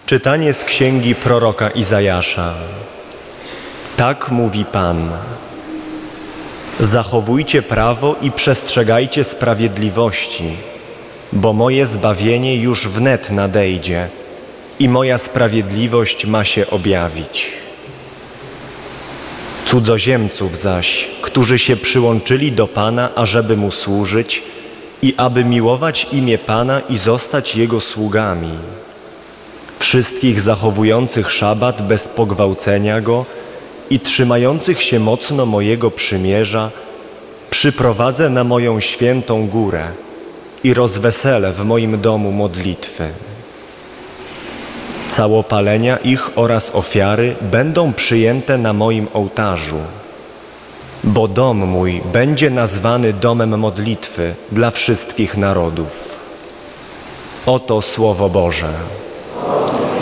Czytanie z księgi proroka Izajasza. Tak mówi Pan. Zachowujcie prawo i przestrzegajcie sprawiedliwości, bo moje zbawienie już wnet nadejdzie i moja sprawiedliwość ma się objawić. Cudzoziemców zaś, którzy się przyłączyli do Pana, ażeby Mu służyć i aby miłować imię Pana i zostać Jego sługami. Wszystkich zachowujących szabat bez pogwałcenia Go i trzymających się mocno mojego przymierza, przyprowadzę na moją świętą górę i rozweselę w moim domu modlitwy. Całopalenia ich oraz ofiary będą przyjęte na moim ołtarzu, bo dom mój będzie nazwany domem modlitwy dla wszystkich narodów. Oto Słowo Boże.